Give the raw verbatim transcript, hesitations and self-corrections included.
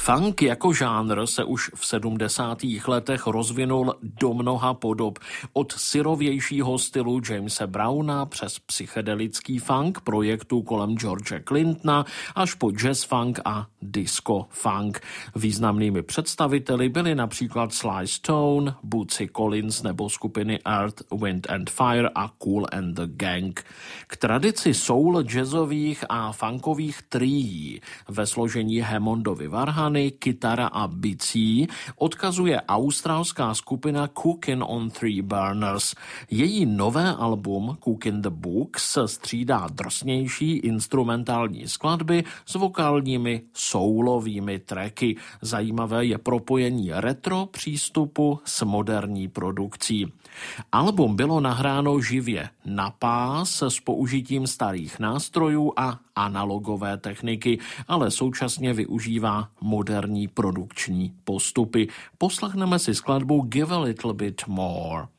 Funk jako žánr se už v sedmdesátých letech rozvinul do mnoha podob. Od syrovějšího stylu Jamese Browna přes psychedelický funk projektu kolem George Clintona až po jazz funk a disco funk. Významnými představiteli byli například Sly Stone, Bootsy Collins nebo skupiny Earth, Wind and Fire a Kool and the Gang. K tradici soul, jazzových a funkových trií ve složení Hammondovy varhany, kytara a bicí odkazuje australská skupina Cookin' on Three Burners. Její nové album Cookin' the Books střídá drsnější instrumentální skladby s vokálními soulovými tracky. Zajímavé je propojení retro přístupu s moderní produkcí. Album bylo nahráno živě na pás s použitím starých nástrojů a analogové techniky, ale současně využívá moderní produkční postupy. Poslechneme si skladbu Give a Little Bit More.